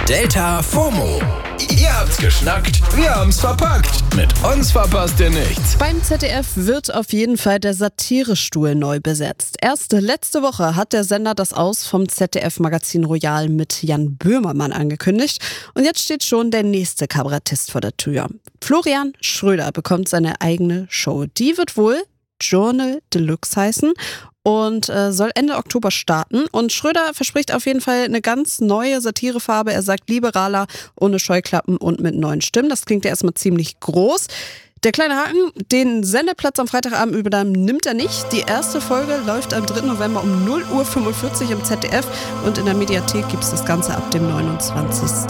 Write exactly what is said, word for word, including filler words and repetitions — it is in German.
Delta FOMO. Ihr habt's geschnackt, wir haben's verpackt. Mit uns verpasst ihr nichts. Beim Z D F wird auf jeden Fall der Satirestuhl neu besetzt. Erst letzte Woche hat der Sender das Aus vom Z D F-Magazin Royal mit Jan Böhmermann angekündigt. Und jetzt steht schon der nächste Kabarettist vor der Tür. Florian Schröder bekommt seine eigene Show. Die wird wohl Journal Deluxe heißen und äh, soll Ende Oktober starten. Und Schröder verspricht auf jeden Fall eine ganz neue Satirefarbe. Er sagt liberaler, ohne Scheuklappen und mit neuen Stimmen. Das klingt ja erstmal ziemlich groß. Der kleine Haken, den Sendeplatz am Freitagabend übernahmen, nimmt er nicht. Die erste Folge läuft am dritten November um null Uhr fünfundvierzig im Z D F und in der Mediathek gibt es das Ganze ab dem neunundzwanzigsten